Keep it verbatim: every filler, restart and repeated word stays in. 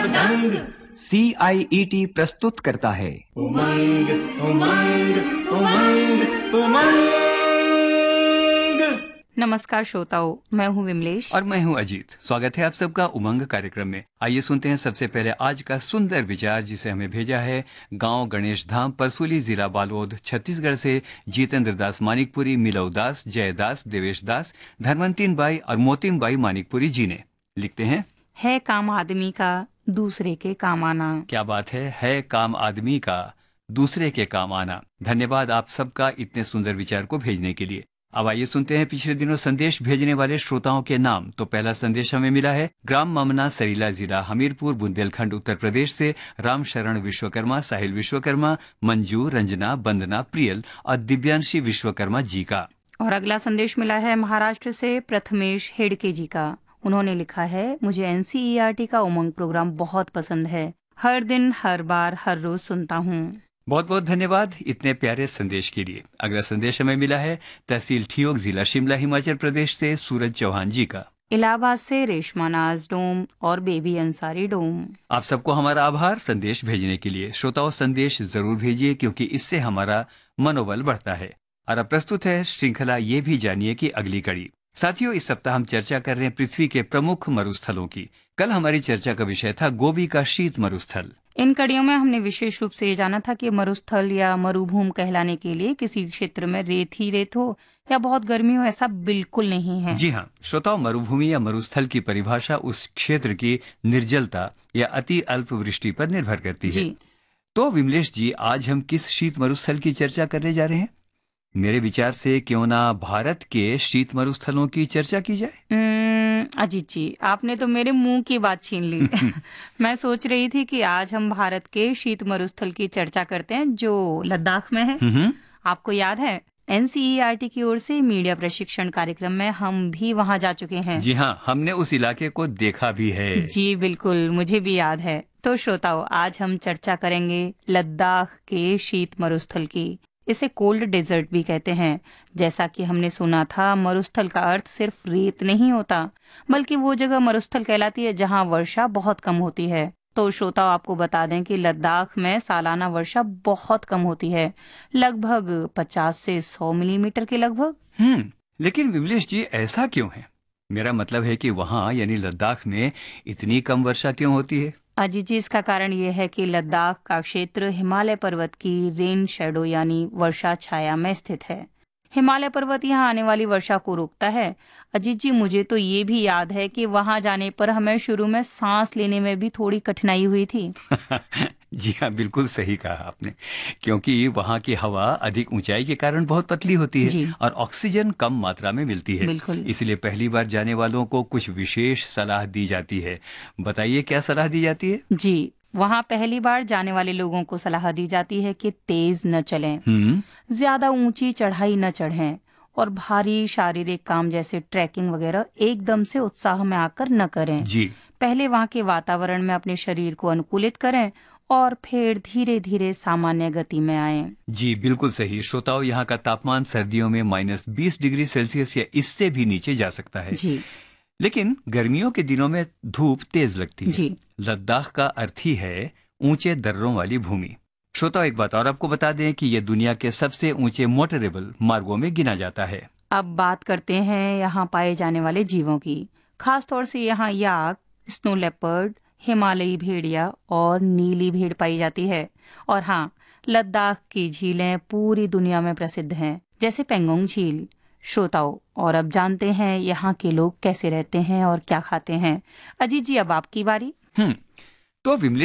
दबदंग। सी आई E T प्रस्तुत करता है उमंग उमंग उमंग उमंग। नमस्कार श्रोताओं, मैं हूँ विमलेश और मैं हूँ अजीत। स्वागत है आप सबका उमंग कार्यक्रम में। आइए सुनते हैं सबसे पहले आज का सुंदर विचार, जिसे हमें भेजा है गांव गणेश धाम, परसुली, जिला बालोद, छत्तीसगढ़ से जितेंद्र दास मानिकपुरी, मिलव दास, जयदास, देवेश दास, धर्मंतीन बाई और मोतिन बाई मानिकपुरी जी ने। लिखते हैं, है काम आदमी का दूसरे के काम आना। क्या बात है है काम आदमी का दूसरे के काम आना। धन्यवाद आप सबका इतने सुंदर विचार को भेजने के लिए। अब आइए सुनते हैं पिछले दिनों संदेश भेजने वाले श्रोताओं के नाम। तो पहला संदेश हमें मिला है ग्राम ममना, सरीला, जिला हमीरपुर, बुंदेलखंड, उत्तर प्रदेश से राम शरण विश्वकर्मा, साहिल विश्वकर्मा, मंजू, रंजना, वंदना, प्रियल और दिव्यांशी विश्वकर्मा जी का। और अगला संदेश मिला है महाराष्ट्र से प्रथमेश हेडके जी का। उन्होंने लिखा है, मुझे N C E R T का उमंग प्रोग्राम बहुत पसंद है। हर दिन, हर बार, हर रोज सुनता हूँ। बहुत बहुत धन्यवाद इतने प्यारे संदेश के लिए। अगला संदेश हमें मिला है तहसील ठियोग, जिला शिमला, हिमाचल प्रदेश से सूरज चौहान जी का। इलाहाबाद से रेशमा नाज डोम और बेबी अंसारी डोम। आप सबको हमारा आभार संदेश भेजने के लिए। श्रोताओं, संदेश जरूर भेजिए क्योंकि इससे हमारा मनोबल बढ़ता है। और अब प्रस्तुत है श्रृंखला ये भी जानिए की अगली कड़ी। साथियों, इस सप्ताह हम चर्चा कर रहे हैं पृथ्वी के प्रमुख मरुस्थलों की। कल हमारी चर्चा का विषय था गोबी का शीत मरुस्थल। इन कड़ियों में हमने विशेष रूप से ये जाना था कि मरुस्थल या मरुभूमि कहलाने के लिए किसी क्षेत्र में रेत ही रेत हो या बहुत गर्मी हो, ऐसा बिल्कुल नहीं है। जी हाँ श्रोताओं, मरुभूमि या मरुस्थल की परिभाषा उस क्षेत्र की निर्जलता या अति अल्प वृष्टि पर निर्भर करती है। जी। तो विमलेश जी, आज हम किस शीत मरुस्थल की चर्चा करने जा रहे हैं? मेरे विचार से क्यों ना भारत के शीत मरुस्थलों की चर्चा की जाए। अजीत जी, आपने तो मेरे मुंह की बात छीन ली। मैं सोच रही थी कि आज हम भारत के शीत मरुस्थल की चर्चा करते हैं जो लद्दाख में है। आपको याद है, N C E R T की ओर से मीडिया प्रशिक्षण कार्यक्रम में हम भी वहां जा चुके हैं। जी हाँ, हमने उस इलाके को देखा भी है। जी बिल्कुल, मुझे भी याद है। तो श्रोताओं, आज हम चर्चा करेंगे लद्दाख के शीत मरुस्थल की। इसे कोल्ड डेजर्ट भी कहते हैं। जैसा कि हमने सुना था, मरुस्थल का अर्थ सिर्फ रेत नहीं होता, बल्कि वो जगह मरुस्थल कहलाती है जहां वर्षा बहुत कम होती है। तो श्रोताओं, आपको बता दें कि लद्दाख में सालाना वर्षा बहुत कम होती है, लगभग पचास से सौ मिलीमीटर के लगभग। हम्म लेकिन विमलेश जी, ऐसा क्यों है? मेरा मतलब है कि वहाँ यानी लद्दाख में इतनी कम वर्षा क्यों होती है? अजीत जी, इसका कारण ये है कि लद्दाख का क्षेत्र हिमालय पर्वत की रेन शेडो यानी वर्षा छाया में स्थित है। हिमालय पर्वत यहाँ आने वाली वर्षा को रोकता है। अजीत जी, मुझे तो ये भी याद है कि वहाँ जाने पर हमें शुरू में सांस लेने में भी थोड़ी कठिनाई हुई थी। जी हाँ, बिल्कुल सही कहा आपने, क्योंकि वहाँ की हवा अधिक ऊंचाई के कारण बहुत पतली होती है और ऑक्सीजन कम मात्रा में मिलती है। इसलिए पहली बार जाने वालों को कुछ विशेष सलाह दी जाती है। बताइए क्या सलाह दी जाती है? जी, वहाँ पहली बार जाने वाले लोगों को सलाह दी जाती है कि तेज न चलें, ज्यादा ऊंची चढ़ाई न चढ़ें और भारी शारीरिक काम जैसे ट्रैकिंग वगैरह एकदम से उत्साह में आकर न करें। जी। पहले वहाँ के वातावरण में अपने शरीर को अनुकूलित करें और फिर धीरे धीरे सामान्य गति में आएं। जी बिल्कुल सही। श्रोताओं, यहाँ का तापमान सर्दियों में माइनस बीस डिग्री सेल्सियस या इससे भी नीचे जा सकता है। जी। लेकिन गर्मियों के दिनों में धूप तेज लगती है। जी। लद्दाख का अर्थ ही है ऊंचे दर्रों वाली भूमि। श्रोताओं, एक बात और आपको बता दें कि यह दुनिया के सबसे ऊंचे मोटरेबल मार्गों में गिना जाता है। अब बात करते हैं यहाँ पाए जाने वाले जीवों की। खासतौर से यहाँ याक, स्नो लेपर्ड, हिमालयी भेड़िया और नीली भेड़ पाई जाती है। और हाँ, लद्दाख की झीलें पूरी दुनिया में प्रसिद्ध हैं, जैसे पेंगोंग झील। श्रोताओं, और अब जानते हैं यहाँ के लोग कैसे रहते हैं और क्या खाते हैं। अजीत जी, अब आपकी बारी। हम्म तो विमलेश